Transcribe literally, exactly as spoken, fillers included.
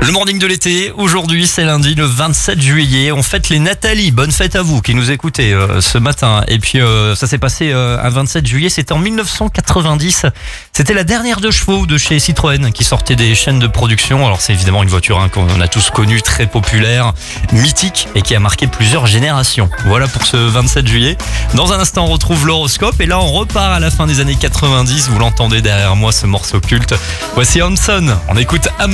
Le morning de l'été, aujourd'hui c'est lundi le vingt-sept juillet, on fête les Nathalie, bonne fête à vous qui nous écoutez euh, ce matin. Et puis euh, ça s'est passé euh, un vingt-sept juillet, c'était en mille neuf cent quatre-vingt-dix, c'était la dernière de chevaux de chez Citroën qui sortait des chaînes de production. Alors c'est évidemment une voiture hein, qu'on a tous connue, très populaire, mythique et qui a marqué plusieurs générations. Voilà pour ce vingt-sept juillet. Dans un instant on retrouve l'horoscope et là on repart à la fin des années quatre-vingt-dix, vous l'entendez derrière moi ce morceau culte. Voici Hanson, on écoute Am-